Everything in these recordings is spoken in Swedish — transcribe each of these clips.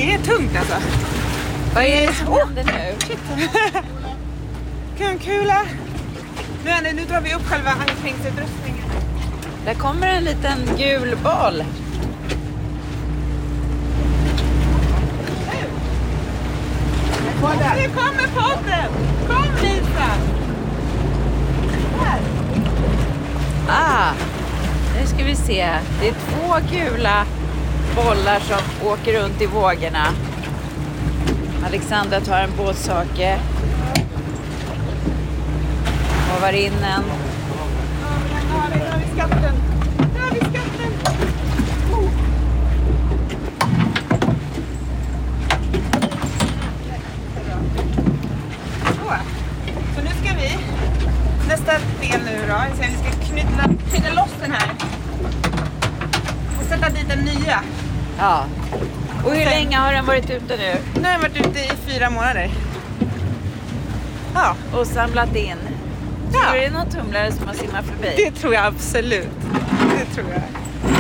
Det är tungt alltså. Vad är det som händer nu? Kula. Nu drar vi upp själva ankringsutrustningen. Där kommer en liten gul boll. Nu kommer podden! Kom Lisa! Här. Nu ska vi se. Det är 2 gula bollar som åker runt i vågorna. Alexandra tar en båtsake. Hovar in en. Nu har vi skatten. Så nu ska vi, nästa del nu då, vi ska knyta loss den här och sätta dit den nya. Ja. Och hur länge har den varit ute nu? Nu har den varit ute i 4 månader. Ja. Och samlat in. Tror du det är någon tumlare som har simmat förbi? Det tror jag absolut. Det tror jag.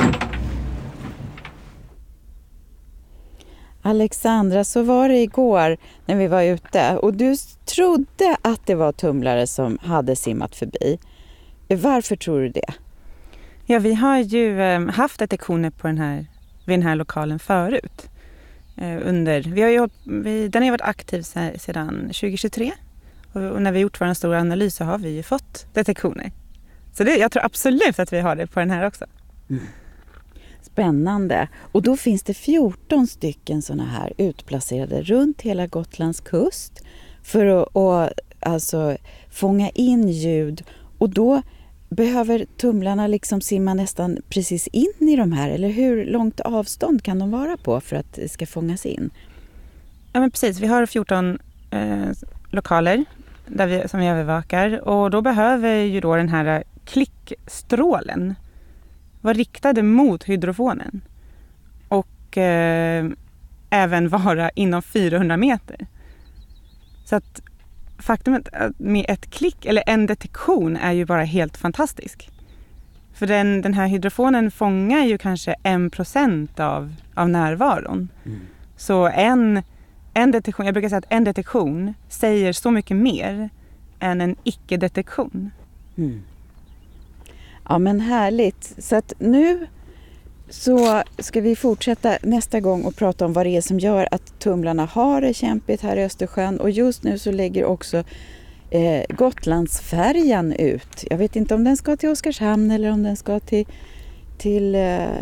Alexandra, så var det igår när vi var ute och du trodde att det var tumlare som hade simmat förbi. Varför tror du det? Ja, vi har ju haft detektioner på vid den här lokalen förut. Den har ju varit aktiv sedan 2023 och när vi gjort vår stora analys så har vi ju fått detektioner. Så jag tror absolut att vi har det på den här också. Mm. Spännande. Och då finns det 14 stycken såna här utplacerade runt hela Gotlands kust för att alltså fånga in ljud. Och då behöver tumlarna liksom simma nästan precis in i de här. Eller hur långt avstånd kan de vara på för att det ska fångas in? Ja, men precis. Vi har 14 lokaler som vi övervakar. Och då behöver ju då den här klickstrålen var riktade mot hydrofonen och även vara inom 400 meter. Så att faktumet med ett klick eller en detektion är ju bara helt fantastisk. För den här hydrofonen fångar ju kanske 1% av närvaron. Mm. Så en detektion, jag brukar säga att en detektion säger så mycket mer än en icke-detektion. Mm. Ja, men härligt. Så att nu så ska vi fortsätta nästa gång och prata om vad det är som gör att tumlarna har det kämpigt här i Östersjön. Och just nu så lägger också Gotlandsfärjan ut. Jag vet inte om den ska till Oskarshamn eller om den ska till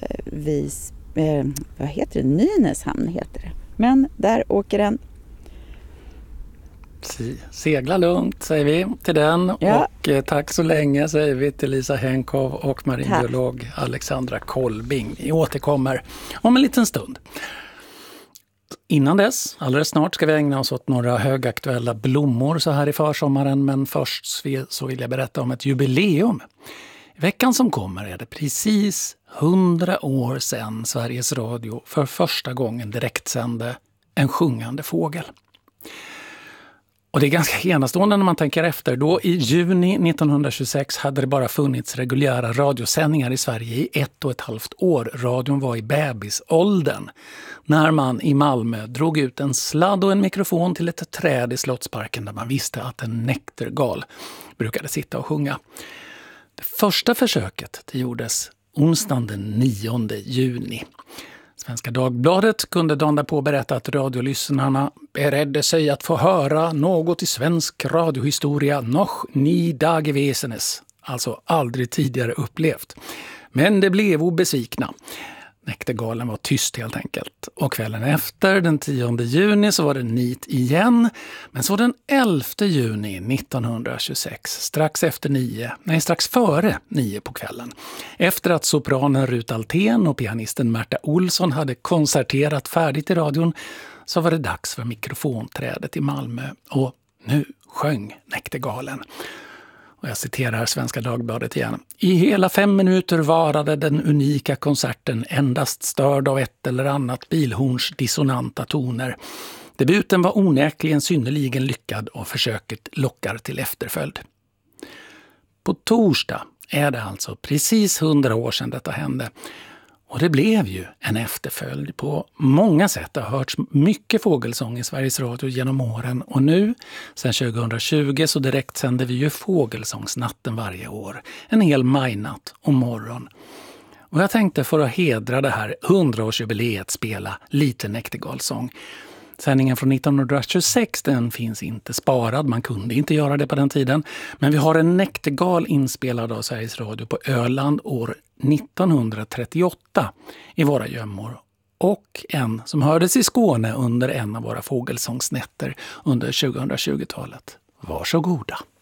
vad heter det? Nynäshamn heter det. Men där åker den. Segla lugnt säger vi till den, ja. Och tack så länge säger vi till Lisa Henkov och marinbiolog Alexandra Kolbing. Vi återkommer om en liten stund. Innan dess, alldeles snart ska vi ägna oss åt några högaktuella blommor så här i försommaren, men först så vill jag berätta om ett jubileum. I veckan som kommer är det precis 100 år sedan Sveriges Radio för första gången direktsände en sjungande fågel. Och det är ganska enastående när man tänker efter. Då i juni 1926 hade det bara funnits reguljära radiosändningar i Sverige i 1,5 år. Radion var i bebisåldern. När man i Malmö drog ut en sladd och en mikrofon till ett träd i Slottsparken där man visste att en näktergal brukade sitta och sjunga. Det första försöket det gjordes onsdagen den 9 juni. Svenska Dagbladet kunde dagen därpå berätta att radiolyssnarna beredde sig att få höra något i svensk radiohistoria noch nie dagewesenes, alltså aldrig tidigare upplevt. Men det blev obesvikna. Näktergalen var tyst helt enkelt. Och kvällen efter, den 10 juni, så var det nit igen. Men så den 11 juni 1926, strax före 9 på kvällen. Efter att sopranen Rut Altén och pianisten Märta Olsson hade konserterat färdigt i radion så var det dags för mikrofonträdet i Malmö. Och nu sjöng näktergalen. Och jag citerar Svenska Dagbladet igen. I hela 5 minuter varade den unika konserten endast störd av ett eller annat bilhorns dissonanta toner. Debuten var onekligen synnerligen lyckad och försöket lockar till efterföljd. På torsdag är det alltså precis 100 år sedan detta hände. Och det blev ju en efterföljd på många sätt. Det har hörts mycket fågelsång i Sveriges Radio genom åren. Och nu, sedan 2020, så direkt sänder vi ju fågelsångsnatten varje år. En hel majnatt och morgon. Och jag tänkte för att hedra det här 100-årsjubileet spela lite näktergalsång. Sändningen från 1926 den finns inte sparad, man kunde inte göra det på den tiden. Men vi har en näktergal inspelad av Sveriges Radio på Öland år 1938 i våra gömmor. Och en som hördes i Skåne under en av våra fågelsångsnätter under 2020-talet. Varsågoda!